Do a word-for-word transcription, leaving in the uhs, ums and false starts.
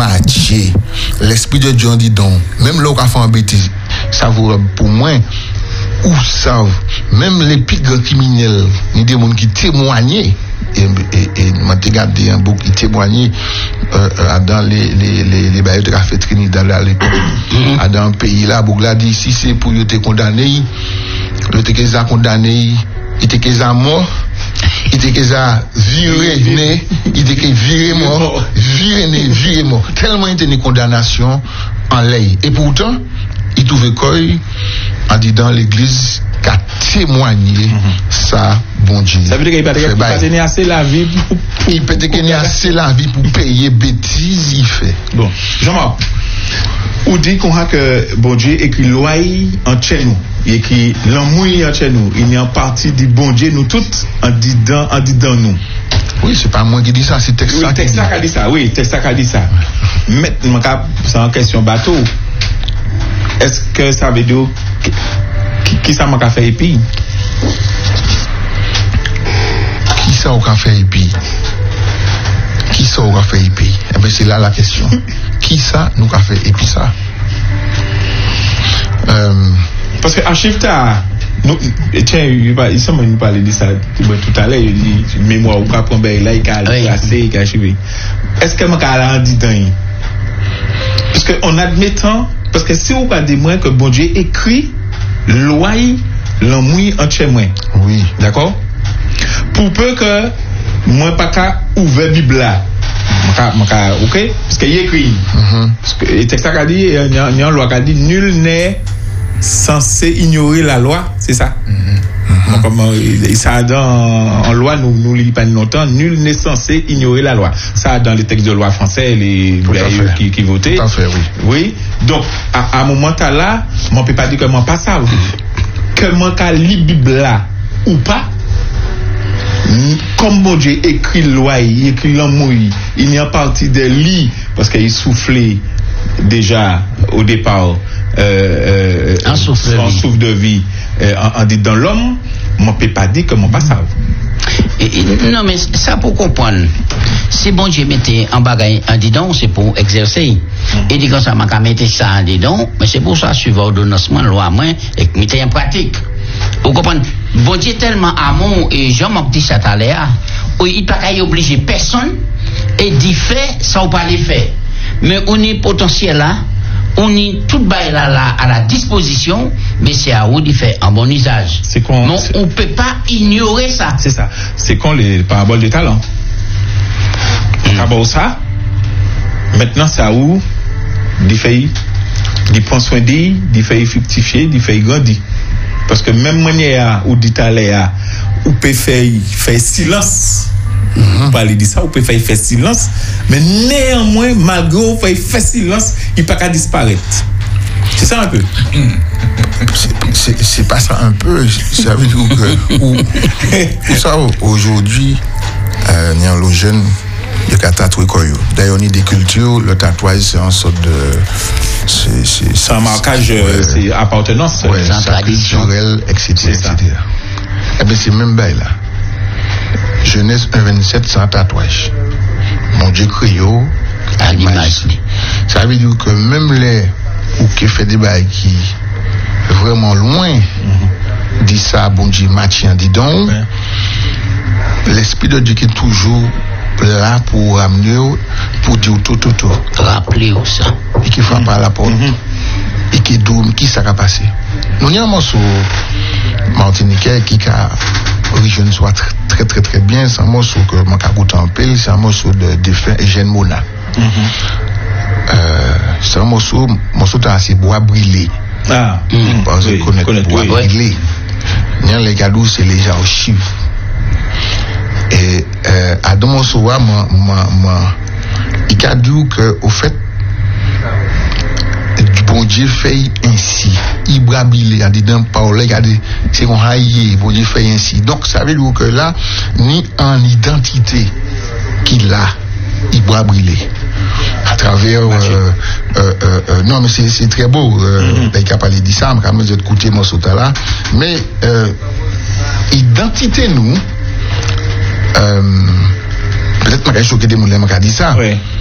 matché. L'esprit de Dieu dit donc, même là où on a fait une bêtise, ça vaut pour moi, ou savent, même les plus grands criminels, il y a des gens qui témoignent. Et, et, et moi j'ai regardé un book qui témoignait euh, dans les les les les bails de café Trinidad à l'époque mm-hmm. dans un pays là book là dit si c'est pour te condamner le te qu'ils a condamné il te qu'ils a mort il te qu'ils a viré né il te qu'ils viré mort viré né viré mort tellement il était une condamnation en l'air et pourtant il trouvait quoi a dit dans l'église qu'a témoigné mm-hmm. ça bon Dieu. Ça veut dire qu'il peut pas tenir assez la vie pour il peut tenir assez la vie pour payer bêtises il fait. Bon, Jean-Marc. On dit qu'on a que bon Dieu écrit loi en chez nous, il écrit l'amour en chez nous, il y a une partie du bon Dieu nous toutes en dedans en dedans nous. Oui, c'est pas moi qui dis ça, c'est Texas. Oui, Texas qui dit ça. Oui, Texas qui dit ça. Maintenant, c'est en question bateau. Est-ce que ça veut dire qui, qui ça m'a fait épi? Qui ça a fait épi? Qui ça a fait épi? Eh bien, c'est là la question. Qui ça nous a fait épi ça? Euh, Parce que à Chifta, nous, tiens, il semble nous parler de ça tout à l'heure, il dit, mémoire, ou qu'à prendre là, il a placé, il a achevé. Est-ce que m'a a dit dans parce que en admettant, parce que si on pas des moyens que bon Dieu écrit, loi, l'amour en chez moi. Oui. D'accord? Pour peu que moi pas qu'à ouvrir la Bible là. Ok? Parce qu'il écrit. Mm-hmm. Parce que le texte a dit, il y a une loi qui a dit, nul n'est censé ignorer la loi, c'est ça? Mm-hmm. Donc, comme ça dans en loi, nous nous lisons pas longtemps, nul n'est censé ignorer la loi. Ça dans les textes de loi français, les, les qui, qui votaient. Tout à fait, oui. Oui. Donc, à un moment là, on peut pas dire que moi pas ça. Que moi qu'à lire la Bible là ou pas. Comme bon Dieu écrit loi, il écrit l'amour, il y a partie des lits parce qu'il soufflait déjà au départ euh, euh, un souffle de vie, souffle de vie euh, en, en dit dans l'homme, on peut pas dire que mon pas ça. Non mais ça pour comprendre. Si bon Dieu mettait en bagaille en dedans, c'est pour exercer. Mm-hmm. Et dit comme ça, m'a qu'à mettre ça en dedans, mais c'est pour ça suivre ordonnancement loi moins et mettre en pratique. Vous comprenez? Bon Dieu tellement amour et Jean-Marc dit ça tout à l'heure, il pas qu'à obliger personne et dit fait sans pas les faire. Mais on est potentiel là, on est tout bail là, là à la disposition, mais c'est à vous de faire un bon usage. C'est con, non, c'est... on peut pas ignorer ça. C'est ça. C'est con les paraboles de talent. D'abord mm. ça. Maintenant c'est à vous de faire, de prendre soin d'eux, de faire fructifier, de faire grandir. Parce que même manière où dit à l'air, ou peut faire faire silence. Mm-hmm. Parler de ça, ou peut faire faire silence, mais néanmoins, malgré ou faire faire silence, il peut pas disparaître. C'est ça un peu. C'est, c'est, c'est pas ça un peu. Ça veut dire que ou, ou ça aujourd'hui, euh, les jeunes, il y a tatoué quoi. D'ailleurs, on a des cultures, le tatouage c'est une sorte de c'est, c'est, c'est un marquage, ouais, c'est appartenance, ouais, c'est culturel, et cetera, et cetera. Eh bien, c'est même bail là. Genèse un vingt-sept sans tatouage. Mon Dieu cryo à l'image. Ça veut dire que même les ou qui fait des bails qui vraiment loin mm-hmm. dit ça, bon Dieu match en dit donc. Ouais. L'esprit de Dieu qui est toujours là pour amener, pour dire tout, tout, tout. Rappelez ça. Et qui frappe à la porte. Mm-hmm. Et qui dit, qui ça va passer. Nous y a un morceau martiniquais qui a origine soit très, très, très, très bien. C'est un morceau que je m'ai en pile. C'est un morceau de défunt Eugène Mona. Mm-hmm. Euh, c'est un morceau, morceau de assez bois brûlé. Ah, mm-hmm. Parce que connaître bois oui, brûlé. Il y a les cadeaux, c'est les gens au chiffre. Et euh, à dans mon soir, il a dit que au fait, bon Dieu fait ainsi. Il brabile, a dit dans parole, il a dit c'est qu'on haïe, bon Dieu fait ainsi. Donc ça veut dire que là, ni en identité qu'il a, il brabile. À travers euh, euh, euh, euh, non mais c'est, c'est très beau euh, mm-hmm. il a parlé de ça, quand même j'ai écouté mon sauta là, mais euh, identité nous euh, peut-être que je choqué des moulins qui a dit ça. Oui.